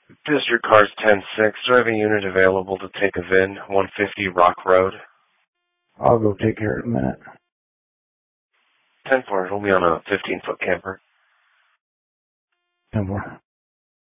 District Cars 10-6. Do I have a unit available to take a VIN? 150 Rock Road. I'll go take care of it in a minute. 10-4. It'll be on a 15-foot camper. 10-4.